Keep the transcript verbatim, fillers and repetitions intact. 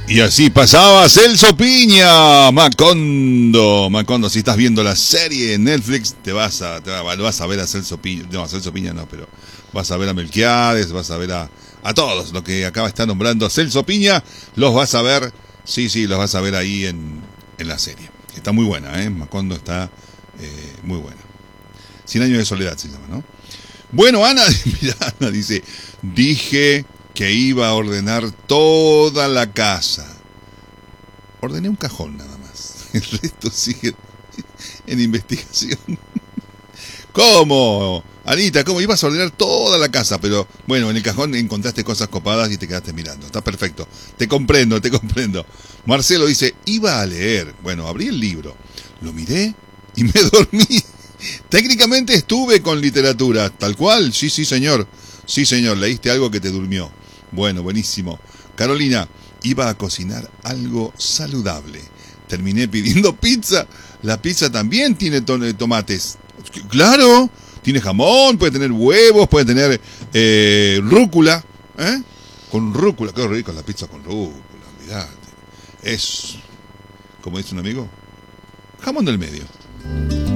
Y así pasaba Celso Piña, Macondo. Macondo, si estás viendo la serie en Netflix, te vas a, te vas a ver a Celso Piña. No, a Celso Piña no, pero vas a ver a Melquiades, vas a ver a, a todos los que acaba está nombrando Celso Piña. Los vas a ver, sí, sí, los vas a ver ahí en, en la serie. Está muy buena, ¿eh? Macondo está eh, muy buena. Cien años de soledad se llama, ¿no? Bueno, Ana, mira, Ana dice, dije que iba a ordenar toda la casa. Ordené un cajón nada más. El resto sigue en investigación. ¿Cómo? Anita, ¿cómo ibas a ordenar toda la casa? Pero bueno, en el cajón encontraste cosas copadas y te quedaste mirando. Está perfecto. Te comprendo, te comprendo. Marcelo dice, iba a leer. Bueno, abrí el libro, lo miré y me dormí. Técnicamente estuve con literatura, tal cual. Sí, sí, señor. Sí, señor, leíste algo que te durmió. Bueno, buenísimo. Carolina, iba a cocinar algo saludable. Terminé pidiendo pizza. La pizza también tiene to- tomates. Claro, tiene jamón, puede tener huevos, puede tener eh, rúcula. ¿Eh? Con rúcula, qué rico la pizza con rúcula, mirate. Es, como dice un amigo, jamón del medio.